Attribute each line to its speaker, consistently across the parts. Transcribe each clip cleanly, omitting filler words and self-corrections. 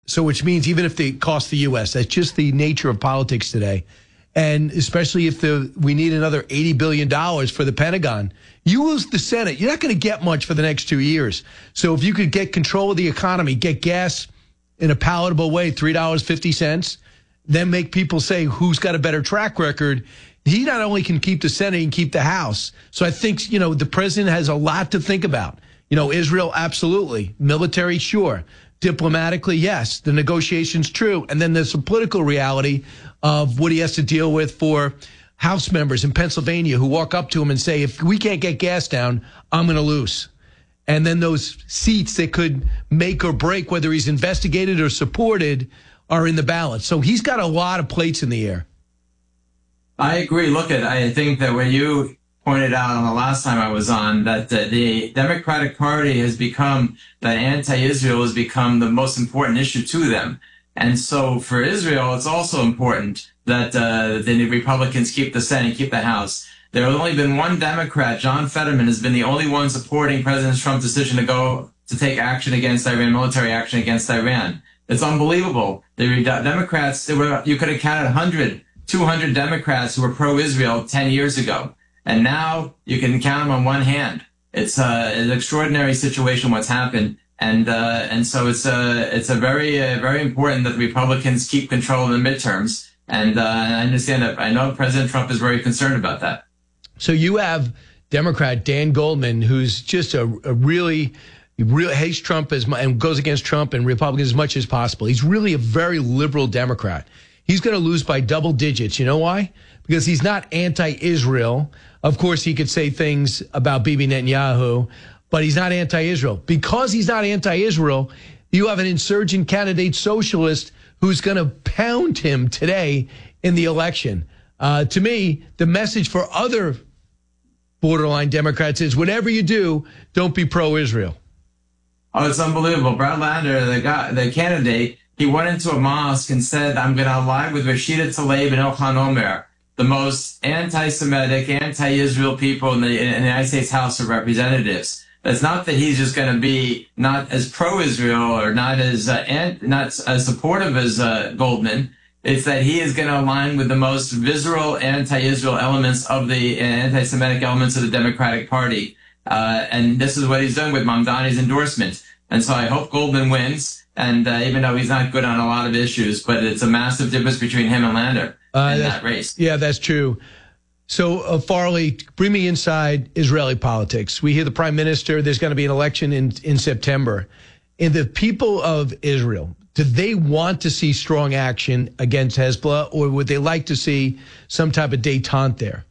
Speaker 1: So which means even if they cost the U.S., that's just the nature of politics today. And especially if we need another $80 billion for the Pentagon, you lose the Senate. You're not going to get much for the next 2 years. So if you could get control of the economy, get gas in a palatable way, $3.50, then make people say who's got a better track record. He not only can keep the Senate, he can keep the House. So I think, the president has a lot to think about. Israel, absolutely. Military, sure. Diplomatically, yes. The negotiations, true. And then there's a political reality of what he has to deal with for House members in Pennsylvania who walk up to him and say, if we can't get gas down, I'm going to lose. And then those seats that could make or break whether he's investigated or supported are in the balance. So he's got a lot of plates in the air.
Speaker 2: I agree. I think that when you pointed out on the last time I was on that the Democratic Party has become, that anti-Israel has become the most important issue to them. And so for Israel, it's also important that the Republicans keep the Senate, keep the House. There has only been one Democrat, John Fetterman, has been the only one supporting President Trump's decision to take action against Iran, military action against Iran. It's unbelievable. The Democrats, you could have counted 100, 200 Democrats who were pro-Israel 10 years ago. And now you can count them on one hand. It's an extraordinary situation what's happened. And so it's very important that the Republicans keep control of the midterms. And I understand that. I know President Trump is very concerned about that.
Speaker 1: So you have Democrat Dan Goldman, who's just a really hates Trump and goes against Trump and Republicans as much as possible. He's really a very liberal Democrat. He's going to lose by double digits. You know why? Because he's not anti-Israel. Of course, he could say things about Bibi Netanyahu, but he's not anti-Israel. Because he's not anti-Israel, you have an insurgent candidate socialist who's going to pound him today in the election. To me, the message for other borderline Democrats is whatever you do, don't be pro-Israel.
Speaker 2: Oh, it's unbelievable. Brad Lander, the candidate, he went into a mosque and said, I'm going to ally with Rashida Tlaib and Ilhan Omer, the most anti-Semitic, anti-Israel people in the United States House of Representatives. It's not that he's just going to be not as pro-Israel or not as supportive as Goldman. It's that he is going to align with the most visceral anti-Israel elements of the anti-Semitic elements of the Democratic Party. And this is what he's done with Mamdani's endorsement. And so I hope Goldman wins. And even though he's not good on a lot of issues, but it's a massive difference between him and Lander in that race.
Speaker 1: Yeah, that's true. So, Farley, bring me inside Israeli politics. We hear the prime minister, there's going to be an election in September. And the people of Israel, do they want to see strong action against Hezbollah, or would they like to see some type of détente there?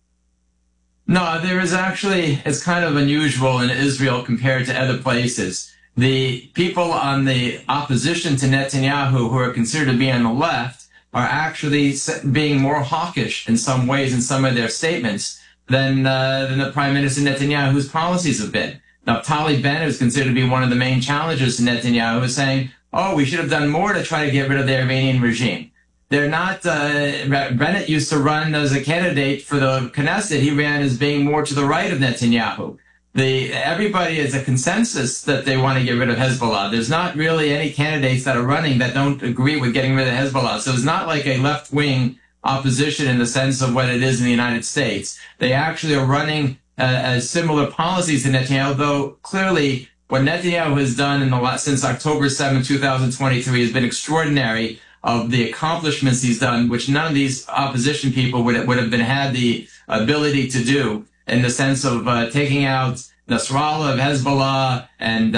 Speaker 2: No, there is actually, it's kind of unusual in Israel compared to other places. The people on the opposition to Netanyahu, who are considered to be on the left, are actually being more hawkish in some ways in some of their statements than the Prime Minister Netanyahu's policies have been. Now, Naftali Bennett, who's considered to be one of the main challengers to Netanyahu, is saying, we should have done more to try to get rid of the Iranian regime. They're not, Bennett used to run as a candidate for the Knesset. He ran as being more to the right of Netanyahu. Everybody is a consensus that they want to get rid of Hezbollah. There's not really any candidates that are running that don't agree with getting rid of Hezbollah. So it's not like a left-wing opposition in the sense of what it is in the United States. They actually are running similar policies to Netanyahu, though clearly what Netanyahu has done since October 7, 2023 has been extraordinary of the accomplishments he's done, which none of these opposition people would have had the ability to do, in the sense of taking out Nasrallah of Hezbollah and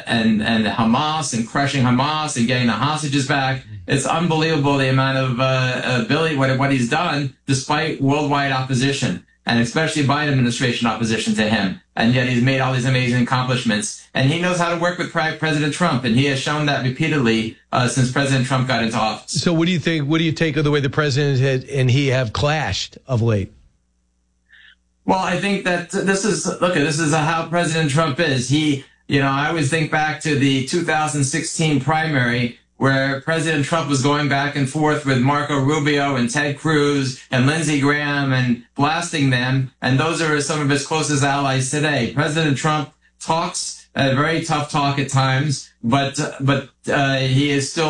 Speaker 2: Hamas and crushing Hamas and getting the hostages back. It's unbelievable the amount of ability, what he's done, despite worldwide opposition, and especially Biden administration opposition to him. And yet he's made all these amazing accomplishments. And he knows how to work with President Trump, and he has shown that repeatedly since President Trump got into office.
Speaker 1: So what do you think? What do you take of the way the president and he have clashed of late?
Speaker 2: Well, I think that this is how President Trump is. I always think back to the 2016 primary where President Trump was going back and forth with Marco Rubio and Ted Cruz and Lindsey Graham and blasting them. And those are some of his closest allies today. President Trump talks a very tough talk at times, but he is still